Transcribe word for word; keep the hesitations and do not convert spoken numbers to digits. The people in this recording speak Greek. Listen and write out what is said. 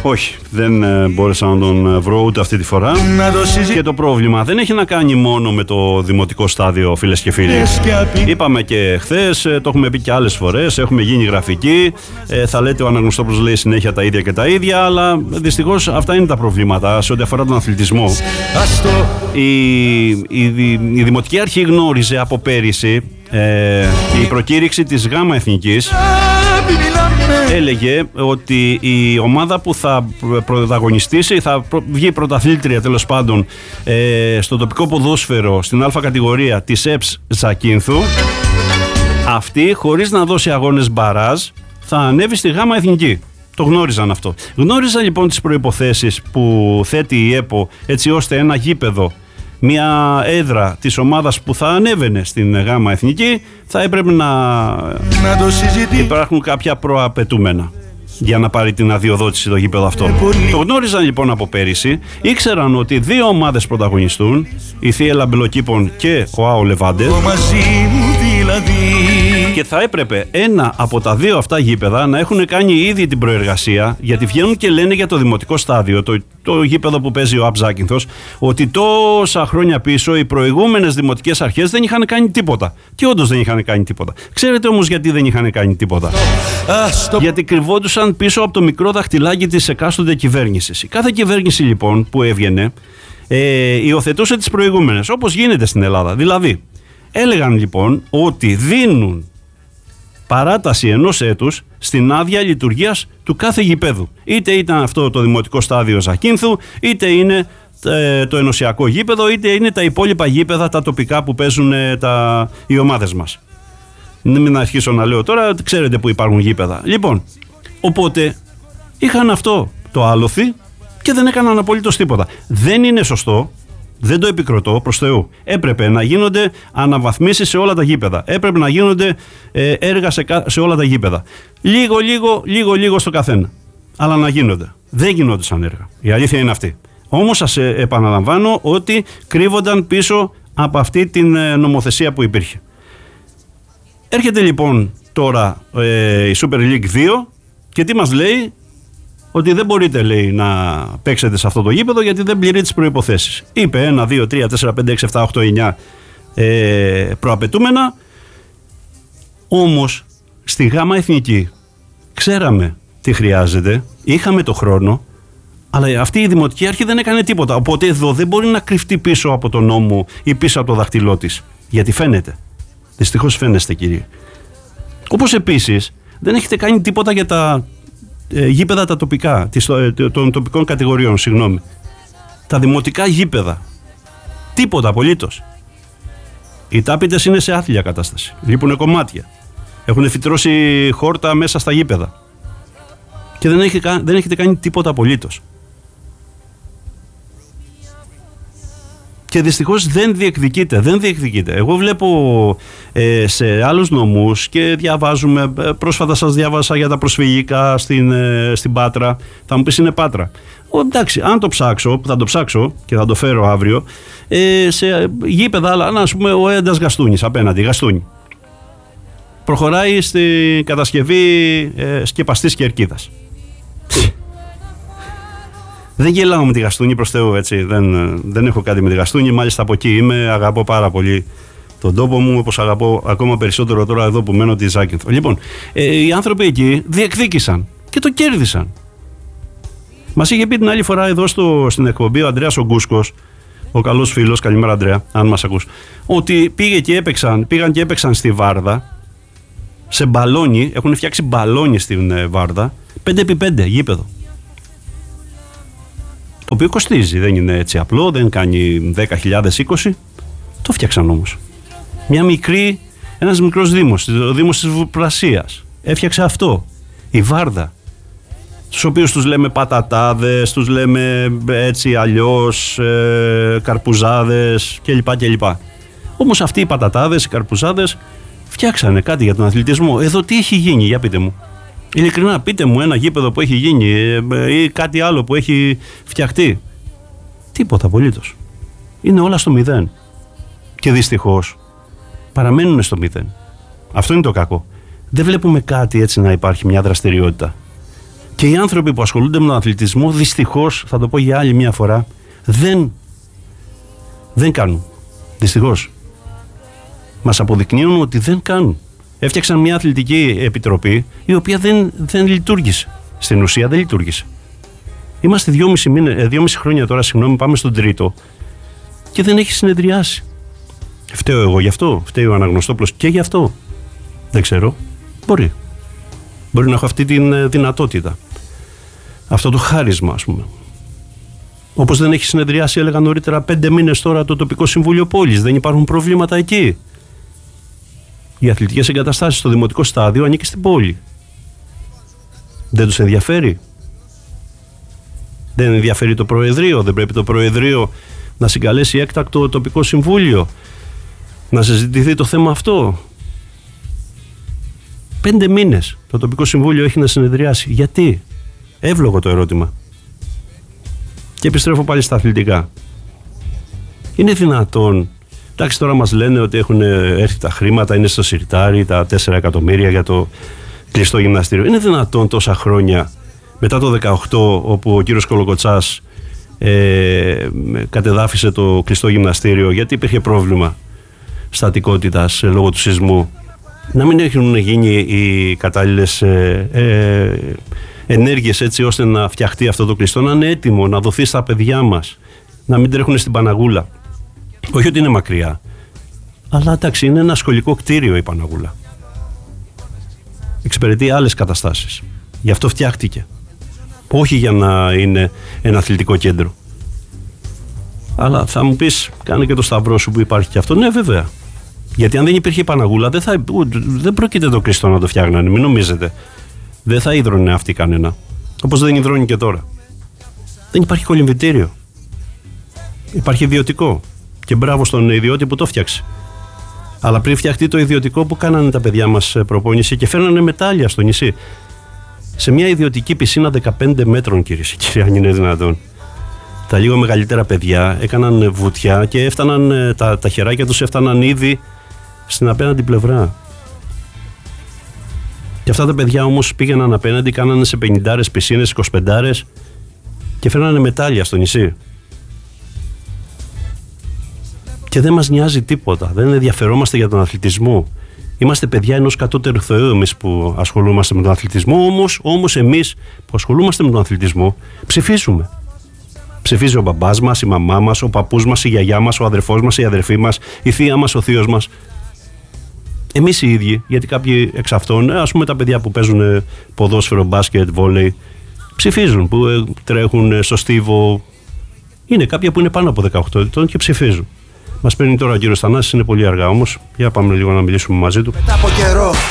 Όχι, δεν ε, μπόρεσα να τον βρω ούτε αυτή τη φορά. Το και το πρόβλημα δεν έχει να κάνει μόνο με το δημοτικό στάδιο, φίλες και φίλοι. Είπαμε και χθες, ε, το έχουμε πει και άλλες φορές, έχουμε γίνει γραφικοί. Ε, θα λέτε ο Αναγνωστόπουλος λέει συνέχεια τα ίδια και τα ίδια, αλλά δυστυχώς αυτά είναι τα προβλήματα σε ό,τι αφορά τον αθλητισμό. Η, η, η, η Δημοτική Αρχή γνώριζε από πέρυσι ε, η προκήρυξη της ΓΑΜΑ Εθνικής. Έλεγε ότι η ομάδα που θα πρωταγωνιστήσει, θα βγει πρωταθλήτρια τέλος πάντων ε, στο τοπικό ποδόσφαιρο στην Α κατηγορία της ΕΠΣ Ζακίνθου, αυτή χωρίς να δώσει αγώνες μπαράζ θα ανέβει στη ΓΑΜΑ Εθνική. Το γνώριζαν αυτό. Γνώριζαν λοιπόν τις προϋποθέσεις που θέτει η ΕΠΟ έτσι ώστε ένα γήπεδο, μια έδρα της ομάδας που θα ανέβαινε στην ΓΑΜΑ Εθνική θα έπρεπε να, να το υπάρχουν κάποια προαπαιτούμενα για να πάρει την αδειοδότηση το γήπεδο αυτό. Το γνώριζαν λοιπόν από πέρυσι, ήξεραν ότι δύο ομάδες πρωταγωνιστούν, η Θίελα Μπελοκήπων και ο ΑΟ Λεβάντε, και θα έπρεπε ένα από τα δύο αυτά γήπεδα να έχουν κάνει ήδη την προεργασία, γιατί βγαίνουν και λένε για το δημοτικό στάδιο, το, το γήπεδο που παίζει ο ΑΠ Ζάκυνθος, ότι τόσα χρόνια πίσω οι προηγούμενες δημοτικές αρχές δεν είχαν κάνει τίποτα. Και όντως δεν είχαν κάνει τίποτα. Ξέρετε όμως γιατί δεν είχαν κάνει τίποτα? Γιατί κρυβόντουσαν πίσω από το μικρό δαχτυλάκι της εκάστοτε κυβέρνησης. Η κάθε κυβέρνηση λοιπόν που έβγαινε ε, υιοθετούσε τις προηγούμενες, όπως γίνεται στην Ελλάδα. Δηλαδή, έλεγαν λοιπόν ότι δίνουν παράταση ενός έτους στην άδεια λειτουργίας του κάθε γηπέδου. Είτε ήταν αυτό το δημοτικό στάδιο Ζακίνθου, είτε είναι ε, το ενωσιακό γήπεδο, είτε είναι τα υπόλοιπα γήπεδα, τα τοπικά που παίζουν ε, τα, οι ομάδες μας. Μην αρχίσω να λέω τώρα, ξέρετε που υπάρχουν γήπεδα. Λοιπόν, οπότε είχαν αυτό το άλοθη και δεν έκαναν απολύτως τίποτα. Δεν είναι σωστό. Δεν το επικροτώ, προς Θεού. Έπρεπε να γίνονται αναβαθμίσεις σε όλα τα γήπεδα. Έπρεπε να γίνονται ε, έργα σε, σε όλα τα γήπεδα. Λίγο, λίγο, λίγο, λίγο στο καθένα. Αλλά να γίνονται. Δεν γινόντουσαν έργα. Η αλήθεια είναι αυτή. Όμως σας ε, επαναλαμβάνω ότι κρύβονταν πίσω από αυτή την ε, νομοθεσία που υπήρχε. Έρχεται λοιπόν τώρα ε, η Super League δύο και τι μας λέει? Ότι δεν μπορείτε, λέει, να παίξετε σε αυτό το γήπεδο γιατί δεν πληρεί τις προϋποθέσεις. Είπε ένα, δύο, τρία, τέσσερα, πέντε, έξι, επτά, οκτώ, εννιά ε, προαπαιτούμενα. Όμως στη ΓΑΜΑ Εθνική ξέραμε τι χρειάζεται, είχαμε το χρόνο, αλλά αυτή η Δημοτική Αρχή δεν έκανε τίποτα. Οπότε εδώ δεν μπορεί να κρυφτεί πίσω από τον νόμο ή πίσω από το δαχτυλό της. Γιατί φαίνεται. Δυστυχώς φαίνεστε, κύριε. Όπως επίσης δεν έχετε κάνει τίποτα για τα Ε, γήπεδα τα τοπικά, τις, ε, των τοπικών κατηγοριών, συγγνώμη. Τα δημοτικά γήπεδα. Τίποτα απολύτως. Οι τάπητες είναι σε άθλια κατάσταση. Λείπουνε κομμάτια. Έχουν φυτρώσει χόρτα μέσα στα γήπεδα. Και δεν, έχει, δεν έχετε κάνει τίποτα απολύτως. Και δυστυχώς δεν διεκδικείται, δεν διεκδικείται. Εγώ βλέπω ε, σε άλλους νομούς και διαβάζουμε, ε, πρόσφατα σας διάβασα για τα προσφυγικά στην, ε, στην Πάτρα. Θα μου πεις είναι Πάτρα. Ο, εντάξει, αν το ψάξω, θα το ψάξω και θα το φέρω αύριο, ε, σε γήπεδα, αλλά ας πούμε ο Έντας Γαστούνης απέναντι, Γαστούνη. Προχωράει στην κατασκευή ε, σκεπαστής κερκίδας. Δεν γελάω με τη Γαστούνη, προς Θεού, έτσι. Δεν, δεν έχω κάτι με τη Γαστούνη. Μάλιστα από εκεί είμαι, αγαπώ πάρα πολύ τον τόπο μου, όπως αγαπώ ακόμα περισσότερο τώρα εδώ που μένω τη Ζάκυνθο. Λοιπόν, ε, οι άνθρωποι εκεί διεκδίκησαν και το κέρδισαν. Μας είχε πει την άλλη φορά εδώ στο, στην εκπομπή ο Ανδρέας ο Γκούσκος, ο καλός φίλος, καλημέρα Ανδρέα, αν μας ακούς, ότι πήγε και έπαιξαν, πήγαν και έπαιξαν στη Βάρδα, σε μπαλόνι, έχουν φτιάξει μπαλόνι στην ε, Βάρδα, πέντε επί πέντε γήπεδο. Το οποίο κοστίζει, δεν είναι έτσι απλό, δεν κάνει δέκα χιλιάδες είκοσι. Το φτιάξαν όμως. Μια μικρή, ένας μικρός δήμος, ο Δήμος της Βουπρασίας, έφτιαξε αυτό. Η Βάρδα. Τους οποίους τους λέμε πατατάδες, τους λέμε έτσι αλλιώς, ε, καρπουζάδες κλπ. κλπ. Όμως αυτοί οι πατατάδες, οι καρπουζάδες φτιάξανε κάτι για τον αθλητισμό. Εδώ τι έχει γίνει, για πείτε μου. Ειλικρινά, πείτε μου ένα γήπεδο που έχει γίνει ή κάτι άλλο που έχει φτιαχτεί. Τίποτα απολύτως. Είναι όλα στο μηδέν. Και δυστυχώς παραμένουν στο μηδέν. Αυτό είναι το κακό. Δεν βλέπουμε κάτι έτσι να υπάρχει, μια δραστηριότητα. Και οι άνθρωποι που ασχολούνται με τον αθλητισμό, δυστυχώς, θα το πω για άλλη μια φορά, δεν, δεν κάνουν. Δυστυχώς. Μας αποδεικνύουν ότι δεν κάνουν. Έφτιαξαν μια αθλητική επιτροπή η οποία δεν, δεν λειτουργήσε. Στην ουσία δεν λειτουργήσε. Είμαστε δυόμιση, μήνες, δυόμιση χρόνια τώρα, συγγνώμη, πάμε στον τρίτο και δεν έχει συνεδριάσει. Φταίω εγώ γι' αυτό, φταίει ο Αναγνωστόπουλος και γι' αυτό. Δεν ξέρω. Μπορεί. Μπορεί να έχω αυτή τη δυνατότητα. Αυτό το χάρισμα, ας πούμε. Όπως δεν έχει συνεδριάσει, έλεγα νωρίτερα, πέντε μήνες τώρα το τοπικό συμβούλιο πόλης. Δεν υπάρχουν προβλήματα εκεί. Οι αθλητικές εγκαταστάσεις στο δημοτικό στάδιο ανήκει στην πόλη. Δεν τους ενδιαφέρει. Δεν ενδιαφέρει το Προεδρείο. Δεν πρέπει το Προεδρείο να συγκαλέσει έκτακτο τοπικό συμβούλιο, να συζητηθεί το θέμα αυτό. Πέντε μήνες το τοπικό συμβούλιο έχει να συνεδριάσει. Γιατί? Εύλογο το ερώτημα. Και επιστρέφω πάλι στα αθλητικά. Είναι δυνατόν? Εντάξει, τώρα μας λένε ότι έχουν έρθει τα χρήματα, είναι στο σιρτάρι τα τέσσερα εκατομμύρια για το κλειστό γυμναστήριο. Είναι δυνατόν τόσα χρόνια μετά το δεκαοκτώ, όπου ο κύριος Κολοκοτσάς ε, κατεδάφισε το κλειστό γυμναστήριο γιατί υπήρχε πρόβλημα στατικότητας ε, λόγω του σεισμού, να μην έχουν γίνει οι κατάλληλες ε, ε, ενέργειες έτσι ώστε να φτιαχτεί αυτό το κλειστό, να είναι έτοιμο, να δοθεί στα παιδιά μας, να μην τρέχουν στην Παναγούλα. Όχι ότι είναι μακριά, αλλά εντάξει, είναι ένα σχολικό κτίριο η Παναγούλα. Εξυπηρετεί άλλες καταστάσεις. Γι' αυτό φτιάχτηκε. Όχι για να είναι ένα αθλητικό κέντρο. Αλλά θα μου πεις, κάνε και το σταυρό σου που υπάρχει και αυτό. Ναι, βέβαια. Γιατί αν δεν υπήρχε η Παναγούλα, δεν, θα, δεν πρόκειται το κλειστό να το φτιάχνανε. Μην νομίζετε. Δεν θα ίδρωνε αυτή κανένα. Όπως δεν ίδρωνε και τώρα. Δεν υπάρχει κολυμβητήριο. Υπάρχει ιδιωτικό. Και μπράβο στον ιδιώτη που το φτιάξε. Αλλά πριν φτιαχτεί το ιδιωτικό, που κάνανε τα παιδιά μας προπόνηση και φέρνανε μετάλλια στο νησί. Σε μια ιδιωτική πισίνα δεκαπέντε μέτρων, κύριε και κύριοι, αν είναι δυνατόν. Τα λίγο μεγαλύτερα παιδιά έκαναν βουτιά και έφταναν, τα, τα χεράκια τους έφταναν ήδη στην απέναντι πλευρά. Και αυτά τα παιδιά όμως πήγαιναν απέναντι, κάνανε σε πενηντάρες πισίνες, εικοσιπεντάρες και φέρνανε μετάλλια στο νησί. Και δεν μας νοιάζει τίποτα, δεν ενδιαφερόμαστε για τον αθλητισμό. Είμαστε παιδιά ενός κατώτερου Θεού εμείς που ασχολούμαστε με τον αθλητισμό, όμως, όμως εμείς που ασχολούμαστε με τον αθλητισμό ψηφίζουμε. Ψηφίζει ο μπαμπάς μας, η μαμά μας, ο παππούς μας, η γιαγιά μας, ο αδερφός μας, η αδερφή μας, η θεία μας, ο θείος μας. Εμείς οι ίδιοι, γιατί κάποιοι εξ αυτών, ας πούμε τα παιδιά που παίζουν ποδόσφαιρο, μπάσκετ, βόλεϊ, ψηφίζουν, που τρέχουν στο στίβο. Είναι κάποια που είναι πάνω από δεκαοκτώ ετών και ψηφίζουν. Μας παίρνει τώρα ο κύριος Θανάσης, είναι πολύ αργά όμως. Για πάμε λίγο να μιλήσουμε μαζί του.